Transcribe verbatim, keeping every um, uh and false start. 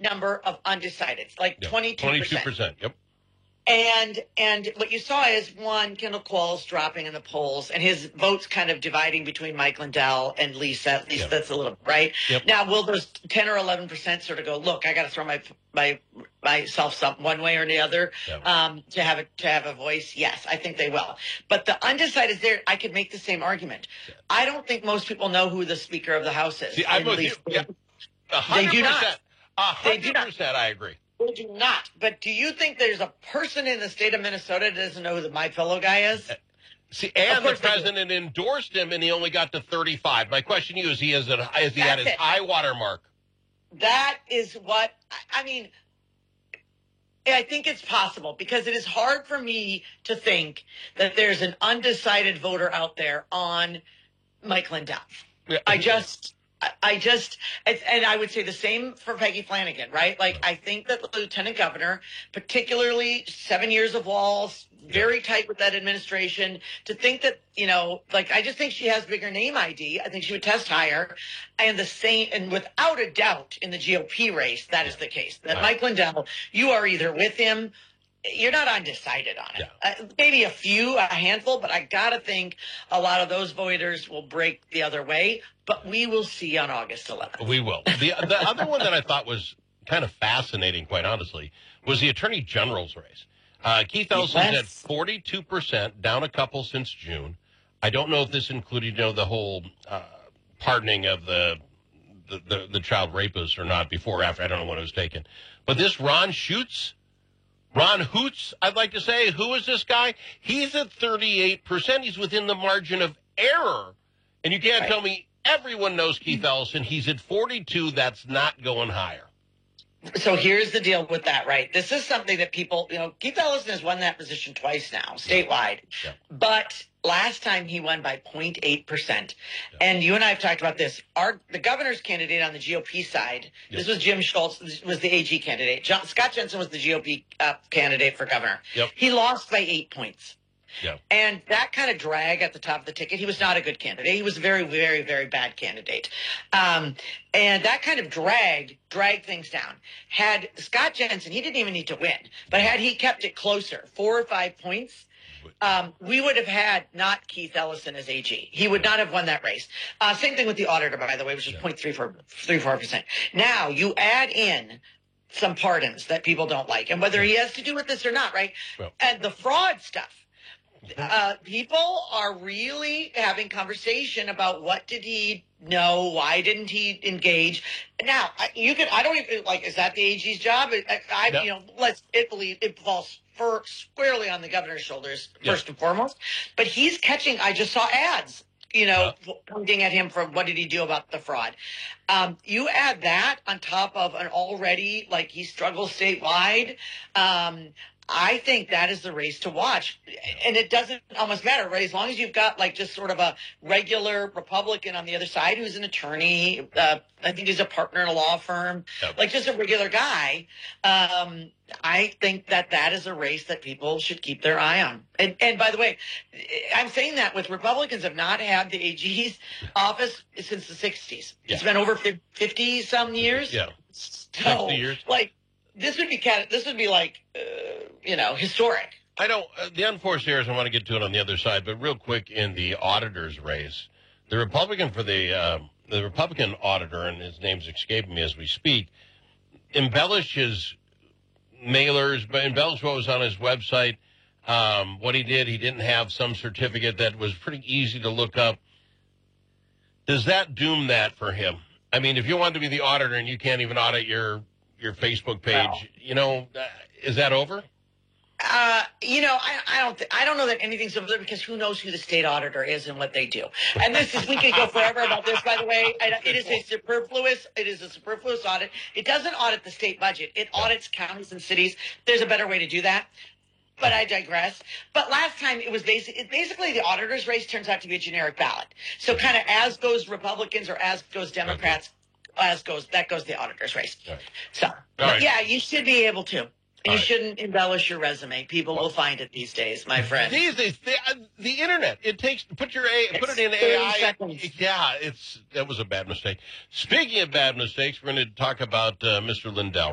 number of undecideds, like Yep. twenty-two percent. twenty-two percent, yep. And and what you saw is, one, Kendall Qualls dropping in the polls, and his votes kind of dividing between Mike Lindell and Lisa. At least Yep. that's a little, right? Yep. Now, will those ten or eleven percent sort of go, look, I got to throw my my myself some one way or the other Yep. um, to have a to have a voice? Yes, I think they will. But the undecided there, I could make the same argument. Yeah. I don't think most people know who the Speaker of the House is. See, I'm At with you. least- Yeah. A They hundred do not. percent. A They do hundred not. percent, I agree. They do not. But do you think there's a person in the state of Minnesota that doesn't know who the My Pillow guy is? See, and the course they do. president endorsed him, and he only got to thirty-five. My question to you is: He is, at, is he at That's his it. high water mark? That is what I I mean. I think it's possible, because it is hard for me to think that there's an undecided voter out there on Mike Lindell. Yeah. I just, I- I just, it's- and I would say the same for Peggy Flanagan, right? Like, I think that the lieutenant governor, particularly seven years of walls, very tight with that administration, to think that, you know, like, I just think she has bigger name I D. I think she would test higher. And the same, and without a doubt in the G O P race, that is the case. That Right. Mike Lindell, you are either with him, you're not undecided on it. Uh, maybe a few, a handful, but I got to think a lot of those voters will break the other way. But we will see on August eleventh. We will. The the other one that I thought was kind of fascinating, quite honestly, was the Attorney General's race. Uh, Keith Ellison's Yes. at forty-two percent, down a couple since June. I don't know if this included, you know, the whole uh, pardoning of the, the, the, the child rapist or not, before or after. I don't know when it was taken. But this Ron Schutz, Ron Hoots, I'd like to say, who is this guy? He's at thirty-eight percent. He's within the margin of error. And you can't Right. tell me everyone knows Keith Ellison. He's at forty-two. That's not going higher. So here's the deal with that, right? This is something that people, you know, Keith Ellison has won that position twice now, statewide. Yeah. But last time he won by zero point eight percent. And you and I have talked about this. Our the governor's candidate on the G O P side, Yes. this was Jim Schultz, this was the A G candidate. John, Scott Jensen was the G O P uh, candidate for governor. Yep. He lost by eight points. Yeah. And that kind of drag at the top of the ticket, he was not a good candidate. He was a very, very, very bad candidate. Um, and that kind of drag, dragged things down. Had Scott Jensen, he didn't even need to win, but had he kept it closer, four or five points, um, we would have had not Keith Ellison as A G. He would not have won that race. Uh, same thing with the auditor, by the way, which is Yeah. zero point three four percent. Now, you add in some pardons that people don't like, and whether he has to do with this or not, right? Well. And the fraud stuff. Uh, people are really having conversation about what did he know, why didn't he engage. Now, I- you can, I don't even, like, is that the A G's job? I, I No. you know, let's, it believe, it falls for, squarely on the governor's shoulders, Yeah. first and foremost. But he's catching, I just saw ads, you know, pointing at him for what did he do about the fraud. Um, you add that on top of an already, like, he struggles statewide. Um, I think that is the race to watch. And it doesn't almost matter, right? As long as you've got, like, just sort of a regular Republican on the other side who's an attorney. Uh, I think he's a partner in a law firm. Yep. Like, just a regular guy. Um, I think that that is a race that people should keep their eye on. And, and by the way, I'm saying that with Republicans have not had the A G's office since the sixties. It's Yeah. been over fifty-some years. Yeah. So, sixty years. like, this would be kind of, this would be like, uh, you know, historic. I don't, uh, the unforced errors, I want to get to it on the other side, but real quick in the auditor's race, the Republican for the, uh, the Republican auditor, and his name's escaping me as we speak, embellished his mailers, but embellished what was on his website. Um, what he did, he didn't have some certificate that was pretty easy to look up. Does that doom that for him? I mean, if you want to be the auditor and you can't even audit your, your Facebook page, Wow. you know, uh, is that over? Uh, you know, I, I don't, th- I don't know that anything's over there, because who knows who the state auditor is and what they do. And this is, we could go forever about this, by the way. I, it is a superfluous, it is a superfluous audit. It doesn't audit the state budget. It audits counties and cities. There's a better way to do that. But I digress. But last time it was basic, it basically the auditor's race turns out to be a generic ballot. So kind of as goes Republicans or as goes Democrats, as goes, that goes the auditor's race. Right. So, but right. yeah, you should be able to. And you right. shouldn't embellish your resume. People will find it these days, my friend. These days, the, uh, the internet, it takes, put your A, put it in It's A thirty I. seconds. Yeah, it's, that was a bad mistake. Speaking of bad mistakes, we're going to talk about uh, Mister Lindell.